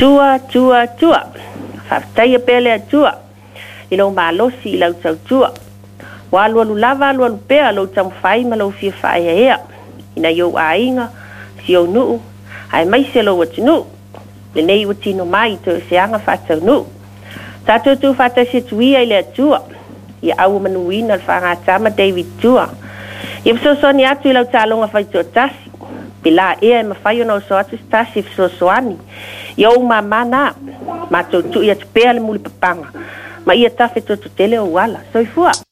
tua. Whaftaia pele tua. Ilo malosi i lau tau tua. Walu lava alu pea lo tamu whai ma lo fia whai ea. Ina yo a inga, si o nuu. Ai mai se lo watinu. Le nei watino mai to se anga whatau nuu. Tato tu whata se tuia i lea tua. Ia au manuina al whangatama David tua. Ia fsosoni atu i lau talonga whaitua tasi. Pila ea e mawhai o na oso atu tasi fsosoani. Ia o mamana. Ma tau tu ia tupea le muli papanga. Ma ia tafe to tele o wala. Soifua.